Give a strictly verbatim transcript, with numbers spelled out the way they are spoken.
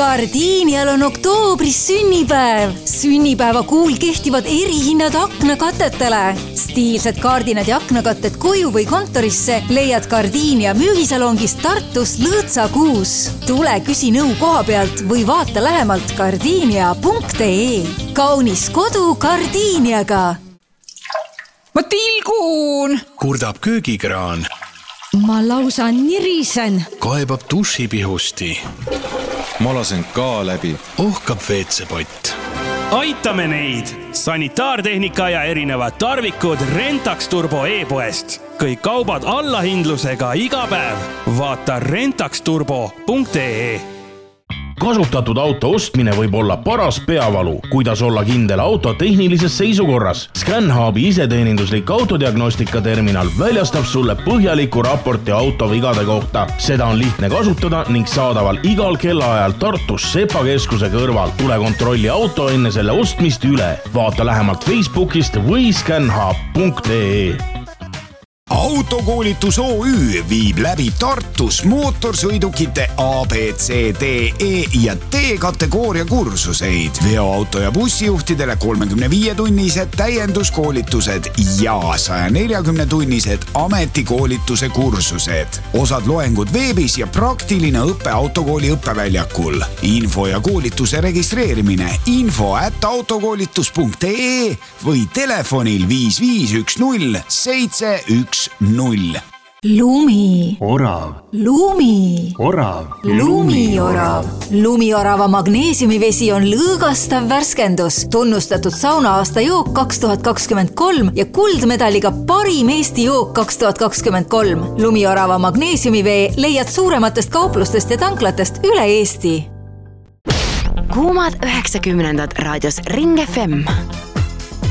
Gardenial on oktoobris sünnipäev. Sünnipäeva kuul kehtivad erihinnad aknakatetele. Stiilsed kardinad ja aknakatted koju või kontorisse leiad Gardenia müügisalongist Tartus Lõõtsa kuus. Tule küsi nõu koha pealt või vaata lähemalt gardenia punkt ee. Kaunis kodu Gardeniaga. Ma tilgun! Kurdab köögikraan. Ma lausa nirisen. Kaebab dušipihusti. Ma lasen ka läbi. Ohkab veetsepott. Aitame neid! Sanitaartehnika ja erinevad tarvikud Rentax Turbo e-poest. Kõik kaubad allahindlusega iga päev. Vaata rentax turbo punkt ee. Kasutatud auto ostmine võib olla paras peavalu. Kuidas olla kindel auto tehnilises seisukorras? ScanHubi iseteeninduslik autodiagnostika terminal väljastab sulle põhjaliku raporti auto vigade kohta. Seda on lihtne kasutada ning saadaval igal kellaajal Tartus Sepa keskuse kõrval. Tule kontrolli auto enne selle ostmist üle. Vaata lähemalt Facebookist või scanhub punkt ee. Autokoolitus O Ü viib läbi Tartus mootorsõidukite A, B, C, D, E ja D kategooria kursuseid. Veoauto ja bussijuhtidele kolmekümne viie tunnised täienduskoolitused ja saja neljakümne tunnised ametikoolituse kursused. Osad loengud veebis ja praktiline õppe autokooli õppeväljakul. Info ja koolituse registreerimine info at autokoolitus punkt ee või telefonil viis viis üks null seitse üks null. Lumi. Orav. Lumi. Orav. Lumiorav. Lumiorava magneesiumivesi on lõõgastav värskendus, tunnustatud saunaaasta jook kaks tuhat kakskümmend kolm ja kuldmedaliga parim Eesti jook kaks tuhat kakskümmend kolm. Lumiorava magneesiumivee leiad suurematest kauplustest ja tanklatest üle Eesti. Kuumad üheksakümnendad raadios Ring F M.